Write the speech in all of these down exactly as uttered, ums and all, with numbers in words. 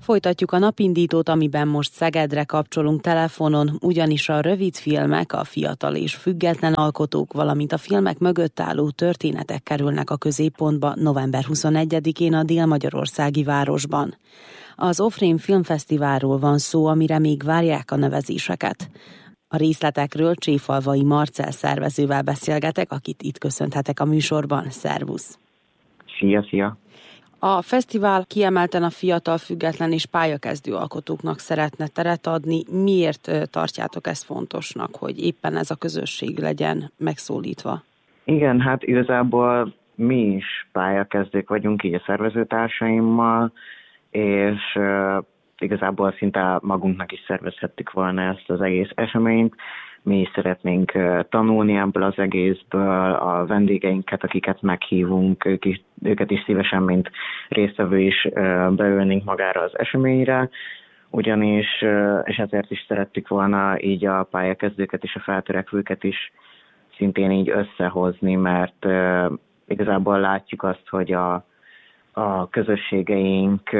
Folytatjuk a napindítót, amiben most Szegedre kapcsolunk telefonon, ugyanis a rövidfilmek, a fiatal és független alkotók, valamint a filmek mögött álló történetek kerülnek a középpontba november huszonegyedikén a délmagyarországi városban. Az Ofrém Filmfesztiválról van szó, amire még várják a nevezéseket. A részletekről Cséfalvai Marcell szervezővel beszélgetek, akit itt köszönhetek a műsorban. Szervusz! Szia, szia! A fesztivál kiemelten a fiatal, független és pályakezdő alkotóknak szeretne teret adni. Miért tartjátok ezt fontosnak, hogy éppen ez a közösség legyen megszólítva? Igen, hát igazából mi is pályakezdők vagyunk így a szervezőtársaimmal, és uh, igazából szinte magunknak is szervezhettük volna ezt az egész eseményt. Mi is szeretnénk tanulni ebből az egészből, a vendégeinket, akiket meghívunk, ők is, őket is szívesen, mint résztvevő is beülnénk magára az eseményre, ugyanis, és ezért is szerettük volna így a pályakezdőket és a feltörekvőket is szintén így összehozni, mert igazából látjuk azt, hogy a, a közösségeink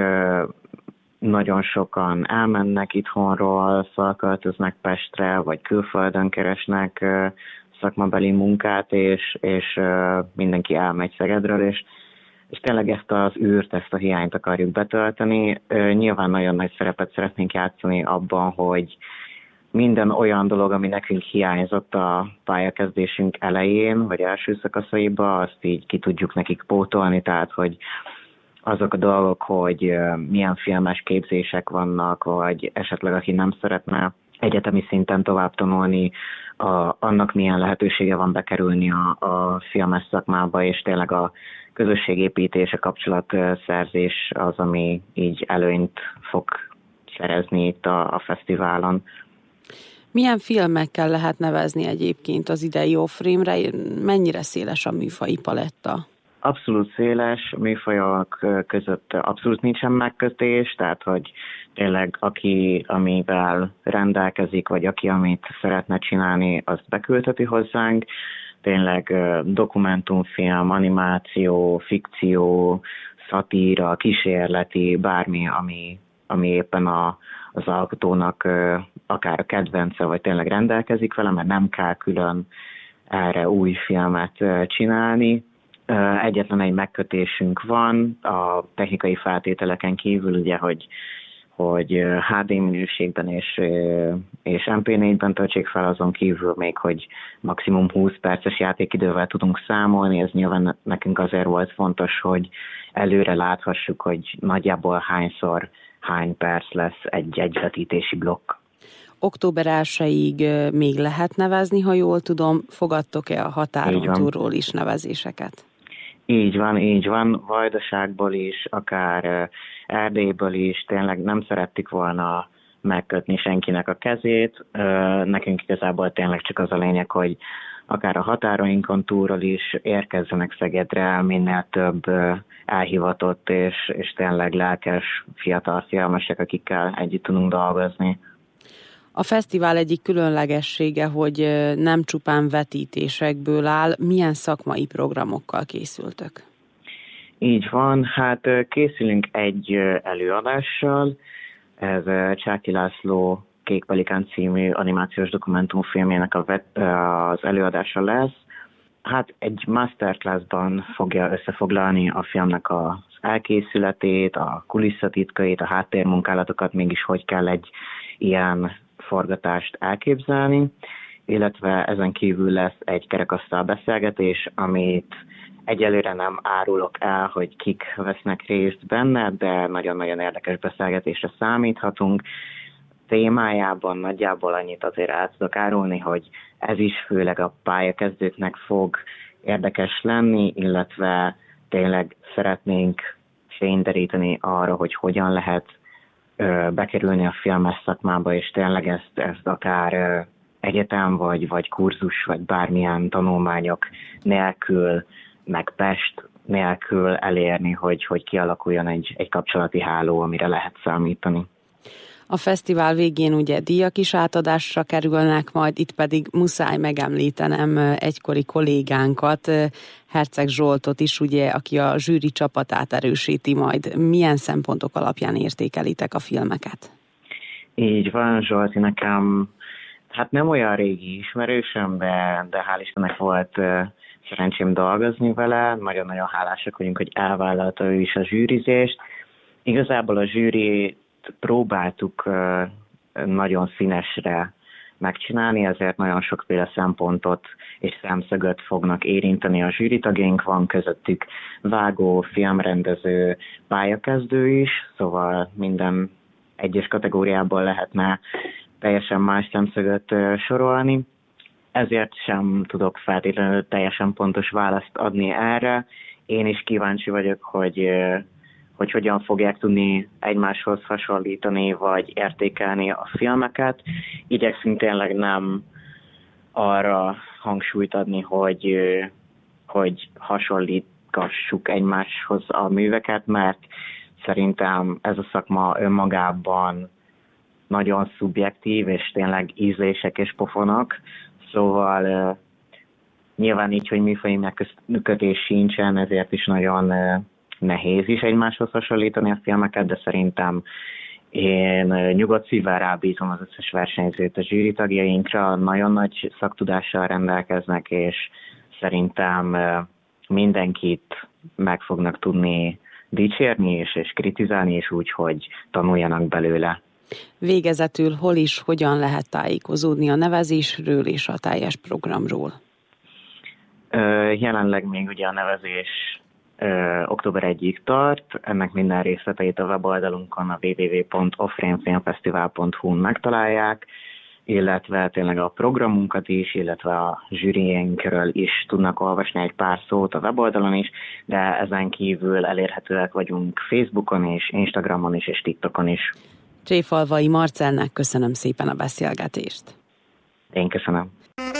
nagyon sokan elmennek itthonról, felköltöznek Pestre, vagy külföldön keresnek szakmabeli munkát, és, és mindenki elmegy Szegedről, és, és tényleg ezt az űrt, ezt a hiányt akarjuk betölteni. Nyilván nagyon nagy szerepet szeretnénk játszani abban, hogy minden olyan dolog, ami nekünk hiányzott a pályakezdésünk elején, vagy első szakaszaiba, azt így ki tudjuk nekik pótolni, tehát hogy azok a dolgok, hogy milyen filmes képzések vannak, vagy esetleg aki nem szeretne egyetemi szinten tovább tanulni, a, annak milyen lehetősége van bekerülni a, a filmes szakmába, és tényleg a közösségépítés, a kapcsolatszerzés az, ami így előnyt fog szerezni itt a, a fesztiválon. Milyen filmekkel lehet nevezni egyébként az idei Ofrémre? Mennyire széles a műfaji paletta? Abszolút széles, műfajok között abszolút nincsen megkötés, tehát hogy tényleg aki, amivel rendelkezik, vagy aki, amit szeretne csinálni, azt beküldheti hozzánk. Tényleg dokumentumfilm, animáció, fikció, szatíra, kísérleti, bármi, ami, ami éppen a, az alkotónak akár a kedvence, vagy tényleg rendelkezik vele, mert nem kell külön erre új filmet csinálni. Egyetlen egy megkötésünk van a technikai feltételeken kívül, ugye, hogy, hogy há dé minőségben és, és em pé négyben töltsék fel, azon kívül még, hogy maximum húsz perces játékidővel tudunk számolni. Ez nyilván nekünk azért volt fontos, hogy előre láthassuk, hogy nagyjából hányszor, hány perc lesz egy egyvetítési blokk. október elsejéig még lehet nevezni, ha jól tudom. Fogadtok-e a határon túlról is nevezéseket? Így van, így van. Vajdaságból is, akár Erdélyből is, tényleg nem szerettük volna megkötni senkinek a kezét. Nekünk igazából tényleg csak az a lényeg, hogy akár a határainkon túlról is érkezzenek Szegedre minél több elhivatott és, és tényleg lelkes fiatal filmesek, akikkel együtt tudunk dolgozni. A fesztivál egyik különlegessége, hogy nem csupán vetítésekből áll. Milyen szakmai programokkal készültök? Így van, hát készülünk egy előadással. Ez Csáki László Kék Pelikán című animációs dokumentumfilmjének az előadása lesz. Hát egy masterclassban fogja összefoglalni a filmnek az elkészületét, a kulisszatitkait, a háttérmunkálatokat, mégis hogy kell egy ilyen forgatást elképzelni, illetve ezen kívül lesz egy kerekasztal beszélgetés, amit egyelőre nem árulok el, hogy kik vesznek részt benne, de nagyon-nagyon érdekes beszélgetésre számíthatunk. Témájában nagyjából annyit azért el tudok árulni, hogy ez is főleg a pályakezdőknek fog érdekes lenni, illetve tényleg szeretnénk fényderíteni arra, hogy hogyan lehet bekerülni a filmes szakmába, és tényleg ezt, ezt akár egyetem, vagy, vagy kurzus, vagy bármilyen tanulmányok nélkül, meg Pest nélkül elérni, hogy, hogy kialakuljon egy, egy kapcsolati háló, amire lehet számítani. A fesztivál végén ugye díjak is átadásra kerülnek, majd itt pedig muszáj megemlítenem egykori kollégánkat, Herceg Zsoltot is, ugye, aki a zsűri csapatát erősíti majd. Milyen szempontok alapján értékelitek a filmeket? Így van, Zsolti nekem hát nem olyan régi ismerősöm, de, de hál' Istennek volt uh, szerencsém dolgozni vele. Nagyon-nagyon hálásak vagyunk, hogy elvállalta ő is a zsűrizést. Igazából a zsűrit próbáltuk uh, nagyon színesre megcsinálni, ezért nagyon sokféle szempontot és szemszögöt fognak érinteni a zsűritagjaink. Van közöttük vágó, filmrendező, pályakezdő is, szóval minden egyes kategóriából lehetne teljesen más szemszögöt sorolni. Ezért sem tudok feltétlenül teljesen pontos választ adni erre. Én is kíváncsi vagyok, hogy, hogy hogyan fogják tudni egymáshoz hasonlítani, vagy értékelni a filmeket. Igyekszünk tényleg nem arra hangsúlyt adni, hogy, hogy hasonlítgassuk egymáshoz a műveket, mert szerintem ez a szakma önmagában nagyon szubjektív, és tényleg ízlések és pofonok, szóval uh, nyilván így, hogy műfaji megkötés sincsen, ezért is nagyon uh, nehéz is egymáshoz hasonlítani a filmeket, de szerintem én uh, nyugodt szívvel rábízom az összes versenyzőt a zsűri tagjainkra, nagyon nagy szaktudással rendelkeznek, és szerintem uh, mindenkit meg fognak tudni dicsérni és, és kritizálni, és úgy, hogy tanuljanak belőle. Végezetül hol is, hogyan lehet tájékozódni a nevezésről és a teljes programról? Ö, jelenleg még ugye a nevezés ö, október elsejéig tart, ennek minden részleteit a weboldalunkon, a double-u double-u double-u pont offramefilmfesztivál pont hu-n megtalálják, illetve tényleg a programunkat is, illetve a zsűriénkről is tudnak olvasni egy pár szót a weboldalon is, de ezen kívül elérhetőek vagyunk Facebookon is, Instagramon is és TikTokon is. Cséfalvai Marcellnek köszönöm szépen a beszélgetést. Én köszönöm.